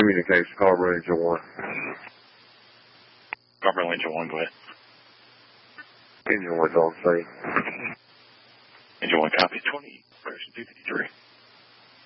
Communication, Carver Engine 1. Carver Engine 1, go ahead. Engine 1's on scene. Engine 1, copy. 20, version 253.